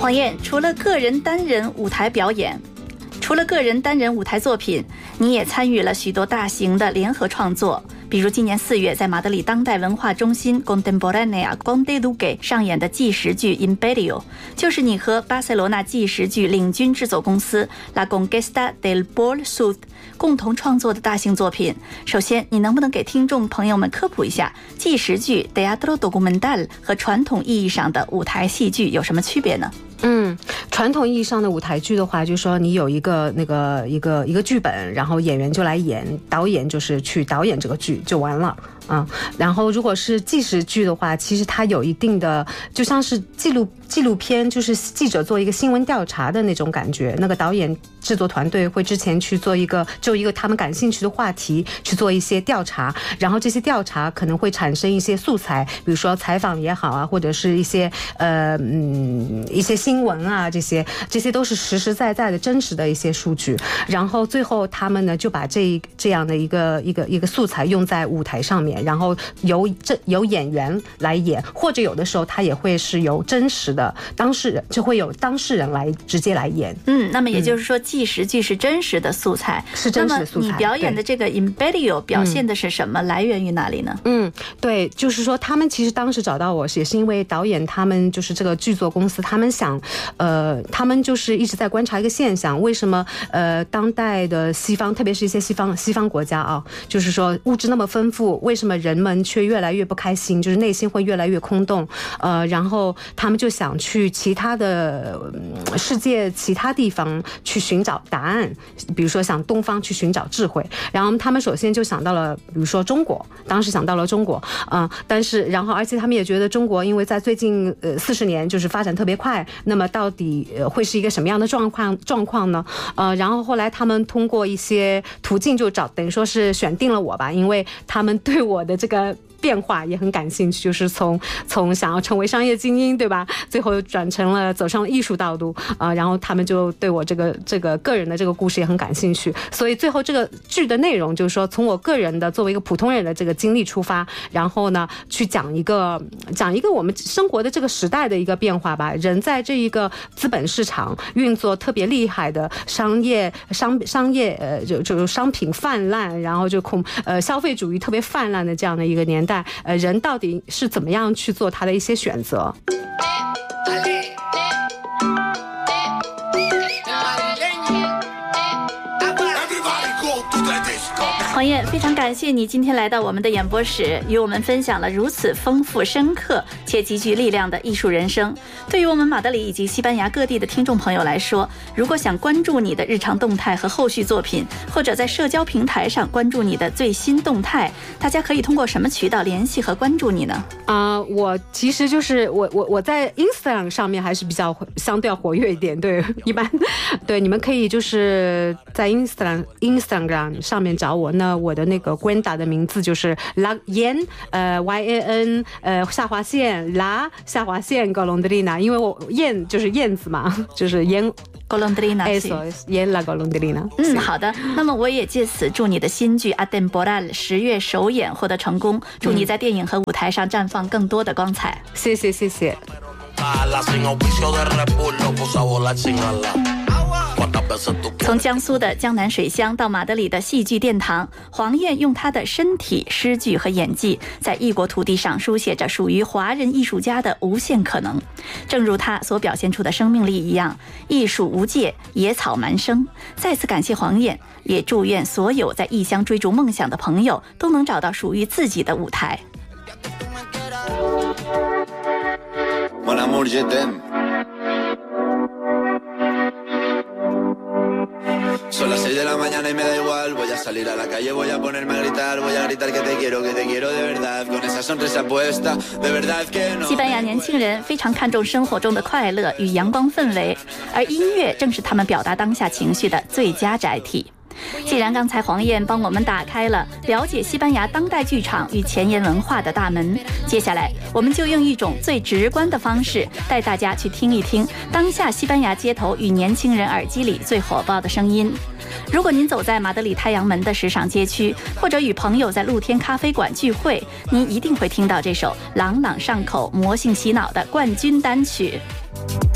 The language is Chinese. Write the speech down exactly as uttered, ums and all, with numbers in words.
黄燕，除了个人单人舞台表演，除了个人单人舞台作品，你也参与了许多大型的联合创作。比如今年四月在马德里当代文化中心 Contemporánea Conde Duque 上演的纪实剧 Imperio， 就是你和巴塞罗那纪实剧领军制作公司 La Conquista del Pol Sud 共同创作的大型作品。首先，你能不能给听众朋友们科普一下纪实剧 Teatro Documental 和传统意义上的舞台戏剧有什么区别呢？ 嗯，传统意义上的舞台剧的话，就是说你有一个那个一个一个剧本，然后演员就来演，导演就是去导演这个剧就完了。嗯，然后如果是纪实剧的话，其实它有一定的，就像是纪录纪录片，就是记者做一个新闻调查的那种感觉。那个导演制作团队会之前去做一个就一个他们感兴趣的话题去做一些调查，然后这些调查可能会产生一些素材，比如说采访也好啊，或者是一些呃嗯一些新闻啊，这些这些都是实实在在的真实的一些数据。然后最后他们呢就把这这样的一个一个一个素材用在舞台上面。然后由这由演员来演，或者有的时候他也会是由真实的当事人，就会有当事人来直接来演。 嗯，那么也就是说，纪实剧是真实的素材， 嗯、是真实的素材。 那么你表演的这个 Imperio 表现的是什么？嗯、来源于哪里呢？ 嗯，对，就是说他们其实当时找到我也是因为导演他们就是这个剧作公司，他们想，呃，他们就是一直在观察一个现象，为什么呃当代的西方，特别是一些西方西方国家啊，就是说物质那么丰富，为什么人们却越来越不开心，就是内心会越来越空洞，呃，然后他们就想去其他的、呃、世界其他地方去寻找答案，比如说想东方去寻找智慧，然后他们首先就想到了，比如说中国，当时想到了中国，嗯、呃，但是然后而且他们也觉得中国因为在最近呃四十年就是发展特别快，那么到底、呃、会是一个什么样的状况状况呢？呃，然后后来他们通过一些途径就找，等于说是选定了我吧，因为他们对我的这个变化也很感兴趣，就是从从想要成为商业精英，对吧？最后转成了走上了艺术道路啊、呃，然后他们就对我这个这个个人的这个故事也很感兴趣，所以最后这个剧的内容就是说从我个人的作为一个普通人的这个经历出发，然后呢去讲一个讲一个我们生活的这个时代的一个变化吧。人在这一个资本市场运作特别厉害的商业商商业呃就就商品泛滥，然后就恐呃消费主义特别泛滥的这样的一个年代。呃，人到底是怎么样去做他的一些选择？ 黄燕，非常感谢你今天来到我们的演播室，与我们分享了如此丰富深刻且极具力量的艺术人生。对于我们马德里以及西班牙各地的听众朋友来说，如果想关注你的日常动态和后续作品，或者在社交平台上关注你的最新动态，大家可以通过什么渠道联系和关注你呢？ 啊、呃，我其实就是我我我在 Instagram 上面还是比较相对要活跃一点，对，一般对你们可以就是在 Instagram Instagram 上面找我。那我的那个 Gwenda 的名字就是 La Yan 呃 Y A N 呃下划线 La 下划线 Golondrina， 因为我燕就是燕子嘛，就是燕 Golondrina， eso es Yan la Golondrina。 嗯，好的。那么我也借此祝你的新剧 Atemporal 十月首演获得成功，祝你在电影和舞台上绽放更多的光彩。 谢谢谢谢。 从江苏的江南水乡到马德里的戏剧殿堂，黄燕用她的身体、诗句和演技，在异国土地上书写着属于华人艺术家的无限可能。正如她所表现出的生命力一样，艺术无界，野草蛮生。再次感谢黄燕，也祝愿所有在异乡追逐梦想的朋友都能找到属于自己的舞台。 Son las seis de la mañana y me da igual. Voy a salir a la calle, voy a ponerme a gritar. Voy a gritar que te quiero, que te quiero de verdad. Con esa sonrisa puesta, de verdad que no. 西班牙年轻人非常看重生活中的快乐与阳光氛围，而音乐正是他们表达当下情绪的最佳载体。既然刚才黄燕帮我们打开了了解西班牙当代剧场与前沿文化的大门，接下来我们就用一种最直观的方式带大家去听一听当下西班牙街头与年轻人耳机里最火爆的声音。如果您走在马德里太阳门的时尚街区，或者与朋友在露天咖啡馆聚会，您一定会听到这首朗朗上口、魔性洗脑的冠军单曲。